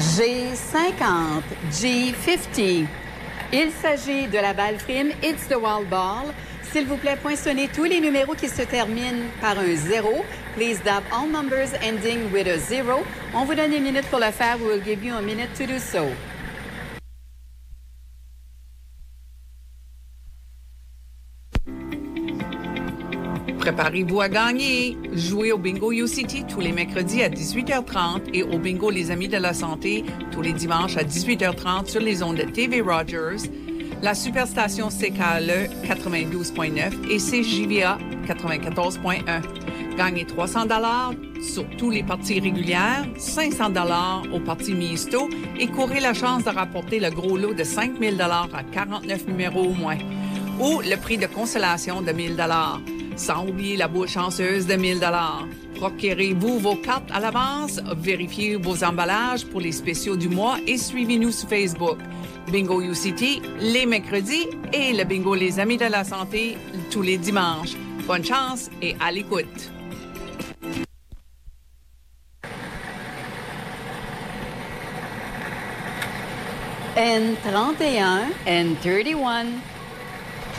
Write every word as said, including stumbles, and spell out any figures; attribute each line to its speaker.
Speaker 1: G cinquante, G cinquante. Il s'agit de la balle prime It's the Wild Ball. S'il vous plaît, poinçonnez tous les numéros qui se terminent par un zéro. Please dab all numbers ending with a zero. On vous donne une minute pour le faire. We will give you a minute to do so.
Speaker 2: Préparez-vous à gagner. Jouez au Bingo U C T tous les mercredis à dix-huit heures trente et au Bingo Les Amis de la Santé tous les dimanches à dix-huit heures trente sur les ondes de T V Rogers, la superstation C K L E quatre-vingt-douze point neuf et C J V A quatre-vingt-quatorze point un. Gagnez trois cents dollars sur tous les parties régulières, cinq cents dollars aux parties Misto et courez la chance de rapporter le gros lot de cinq mille dollars à quarante-neuf numéros au moins. Ou le prix de consolation de mille dollars. Sans oublier la boule chanceuse de mille dollars. Procurez-vous vos cartes à l'avance, vérifiez vos emballages pour les spéciaux du mois et suivez-nous sur Facebook. Bingo U C T, les mercredis et le Bingo Les Amis de la Santé, tous les dimanches. Bonne chance et à l'écoute.
Speaker 1: N trente et un, N trente et un.